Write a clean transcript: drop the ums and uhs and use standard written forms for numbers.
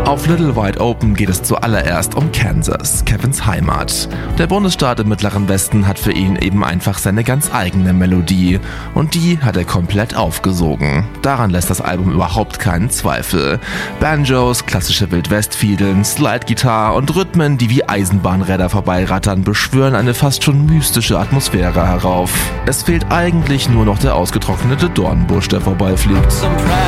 Auf Little Wide Open geht es zuallererst um Kansas, Kevins Heimat. Der Bundesstaat im Mittleren Westen hat für ihn eben einfach seine ganz eigene Melodie und die hat er komplett aufgesogen. Daran lässt das Album überhaupt keinen Zweifel. Banjos, klassische Wildwest-Fiedeln, Slide-Gitarre und Rhythmen, die wie Eisenbahnräder vorbeirattern, beschwören eine fast schon mystische Atmosphäre herauf. Es fehlt eigentlich nur noch der ausgetrocknete Dornbusch, der vorbeifliegt.